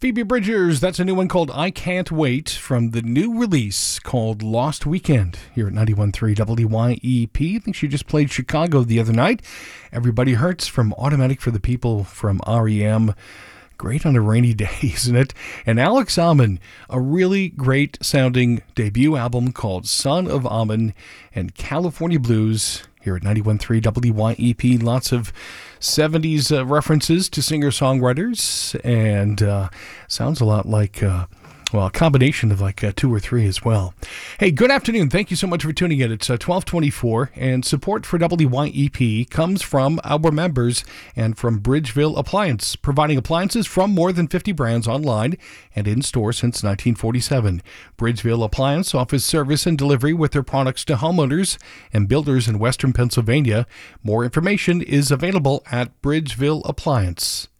Phoebe Bridgers, that's a new one called I Can't Wait from the new release called Lost Weekend here at 91.3 WYEP. I think she just played Chicago the other night. Everybody Hurts from Automatic for the People from REM. Great on a rainy day, isn't it? And Alex Ammon, a really great sounding debut album called Son of Ammon and California Blues here at 91.3 WYEP. Lots of 70s references to singer-songwriters, and sounds a lot like, a combination of like 2 or 3 as well. Hey, good afternoon. Thank you so much for tuning in. It's 12:24, and support for WYEP comes from our members and from Bridgeville Appliance, providing appliances from more than 50 brands online and in-store since 1947. Bridgeville Appliance offers service and delivery with their products to homeowners and builders in Western Pennsylvania. More information is available at Bridgeville Appliance.